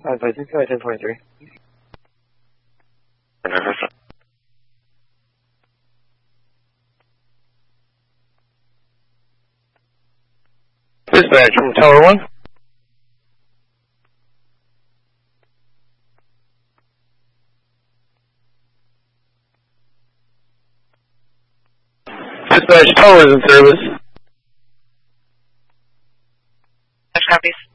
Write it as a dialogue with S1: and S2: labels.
S1: Please go ahead, 1023.
S2: Dispatch from Tower 1. Dispatch, Tower is in service.
S3: Copies.